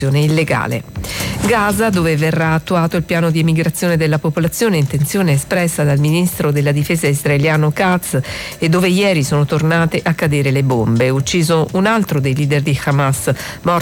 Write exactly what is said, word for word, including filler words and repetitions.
illegale. Gaza, dove verrà attuato il piano di emigrazione della popolazione, intenzione espressa dal ministro della difesa israeliano Katz, e dove ieri sono tornate a cadere le bombe. Ucciso un altro dei leader di Hamas, morto